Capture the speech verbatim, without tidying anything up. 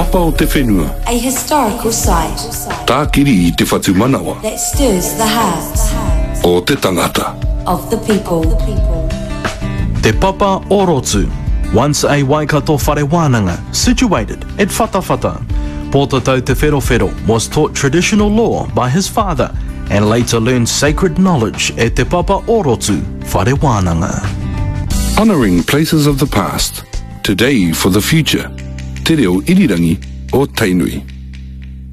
papa o te whenua. A historical site. Tākiri i te whatu manawa. That stirs the hearts. O te tangata. Of the people. Te Papa Orotu, once a Waikato whare wānanga, situated at Whatawhata. Pōtatau Te Wherowhero was taught traditional law by his father and later learned sacred knowledge at Te Papa Orotu whare wānanga. Honouring places of the past, today for the future. Te reo irirangi o Tainui.